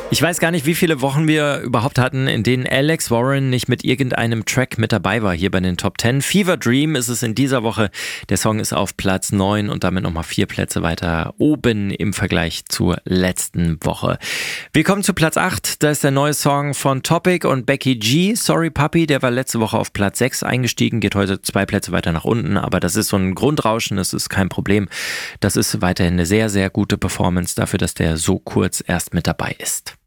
Ich weiß gar nicht, wie viele Wochen wir überhaupt hatten, in denen Alex Warren nicht mit irgendeinem Track mit dabei war hier bei den Top 10. Fever Dream ist es in dieser Woche. Der Song ist auf Platz 9 und damit nochmal 4 Plätze weiter oben im Vergleich zur letzten Woche. Wir kommen zu Platz 8. Da ist der neue Song von Topic und Becky G. Sorry Puppy, der war letzte Woche auf Platz 6 eingestiegen, geht heute 2 Plätze weiter nach unten. Aber das ist so ein Grundrauschen, das ist kein Problem. Das ist weiterhin eine sehr, sehr gute Performance dafür, dass der so kurz erst mit dabei ist.